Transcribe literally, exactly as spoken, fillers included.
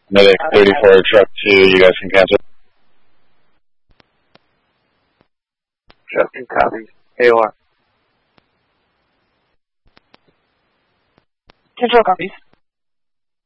Medic thirty-four, truck two, you guys can cancel. Truck two copies. A O R. Control copies.